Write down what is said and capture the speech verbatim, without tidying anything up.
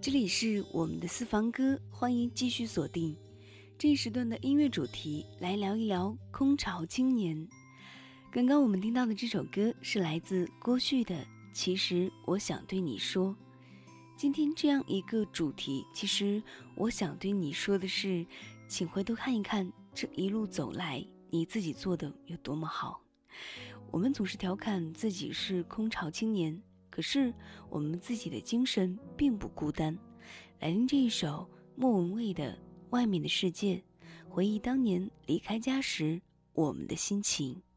这里是我们的私房歌，欢迎继续锁定这一时段的音乐主题，来聊一聊空巢青年。刚刚我们听到的这首歌是来自郭旭的《其实我想对你说》。今天这样一个主题，其实我想对你说的是，请回头看一看这一路走来你自己做的有多么好。我们总是调侃自己是空巢青年，可是我们自己的精神并不孤单。来听这一首莫文蔚的《外面的世界》，回忆当年离开家时我们的心情。